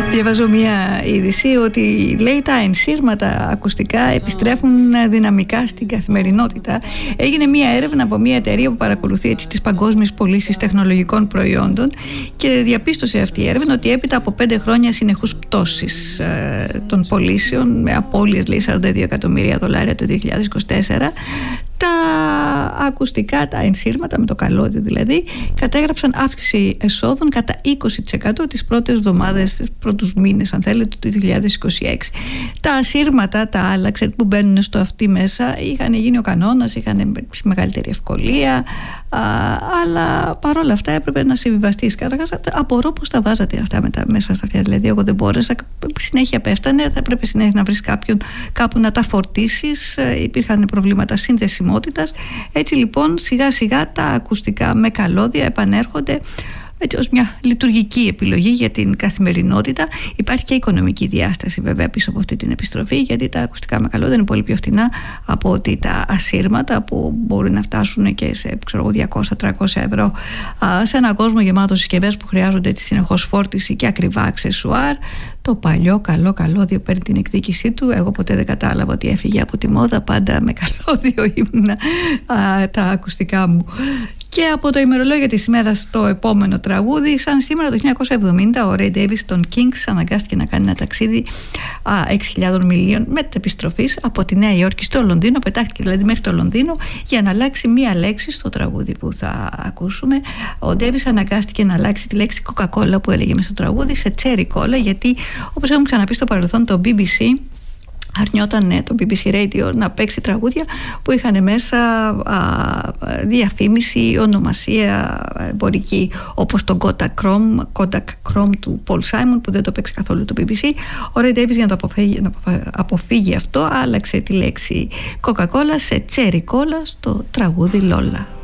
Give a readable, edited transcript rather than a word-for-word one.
Διαβάζω μία είδηση ότι λέει τα ενσύρματα ακουστικά επιστρέφουν δυναμικά στην καθημερινότητα. Έγινε μία έρευνα από μία εταιρεία που παρακολουθεί τις παγκόσμιες πωλήσεις τεχνολογικών προϊόντων και διαπίστωσε αυτή η έρευνα ότι έπειτα από 5 χρόνια συνεχούς πτώσης των πωλήσεων, με απώλειες λέει $42 εκατομμύρια το 2024, τα ακουστικά, τα ενσύρματα με το καλώδι δηλαδή, κατέγραψαν αύξηση εσόδων κατά 20% τις πρώτες εβδομάδες, τις πρώτους μήνες αν θέλετε του 2026. Τα ασύρματα, τα άλλα που μπαίνουν στο αυτί μέσα, είχαν γίνει ο κανόνας, είχαν μεγαλύτερη ευκολία, αλλά παρόλα αυτά έπρεπε να συμβιβαστείς. Καταρχάς απορώ πως τα βάζατε αυτά μέσα στα αυτιά, δηλαδή εγώ δεν μπόρεσα, συνέχεια πέφτανε, θα έπρεπε συνέχεια να βρεις κάποιον κάπου να τα φορτίσεις, υπήρχαν προβλήματα συνδεσιμότητας. Έτσι λοιπόν σιγά σιγά τα ακουστικά με καλώδια επανέρχονται έτσι ως μια λειτουργική επιλογή για την καθημερινότητα. Υπάρχει και οικονομική διάσταση βέβαια πίσω από αυτή την επιστροφή, γιατί τα ακουστικά με καλώδια είναι πολύ πιο φτηνά από ότι τα ασύρματα που μπορεί να φτάσουν και σε 200-300 ευρώ. Σε έναν κόσμο γεμάτο συσκευές που χρειάζονται έτσι συνεχώς φόρτιση και ακριβά αξεσουάρ, το παλιό καλό καλώδιο παίρνει την εκδίκησή του. Εγώ ποτέ δεν κατάλαβα ότι έφυγε από τη μόδα, πάντα με καλώδιο ήμουνα τα ακουστικά μου. Και από το ημερολόγιο της ημέρας στο επόμενο τραγούδι, σαν σήμερα το 1970 ο Ray Davis των Kings αναγκάστηκε να κάνει ένα ταξίδι 6.000 μιλίων μετεπιστροφής από τη Νέα Υόρκη στο Λονδίνο, πετάχτηκε δηλαδή μέχρι το Λονδίνο για να αλλάξει μία λέξη στο τραγούδι που θα ακούσουμε. Ο Davis αναγκάστηκε να αλλάξει τη λέξη Coca-Cola που έλεγε μες στο τραγούδι σε Cherry Cola, γιατί όπως έχουμε ξαναπεί στο παρελθόν το BBC αρνιόταν το BBC Radio να παίξει τραγούδια που είχαν μέσα διαφήμιση, ονομασία εμπορική, όπως το Kodak Chrome του Paul Simon που δεν το παίξει καθόλου το BBC. Ο Ray Davis για να το αποφύγει αυτό άλλαξε τη λέξη Coca-Cola σε Cherry Cola στο τραγούδι Lola.